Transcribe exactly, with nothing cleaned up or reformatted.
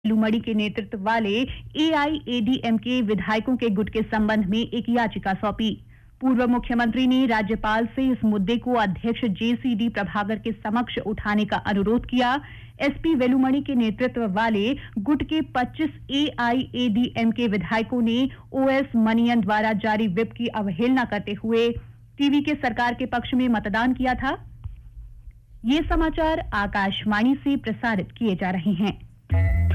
लुमड़ी के नेतृत्व वाले एआईएडीएमके विधायकों के गुट के संबंध में एक याचिका सौंपी। पूर्व मुख्यमंत्री ने राज्यपाल से इस मुद्दे को अध्यक्ष जेसीडी प्रभाकर के समक्ष उठाने का अनुरोध किया। एसपी वेलुमणि के नेतृत्व वाले गुट के पच्चीस एआईएडीएमके विधायकों ने ओएस मनियन द्वारा जारी व्हिप की अवहेलना करते हुए टीवी के सरकार के पक्ष में मतदान किया था। ये समाचार आकाशवाणी से प्रसारित किए जा रहे हैं।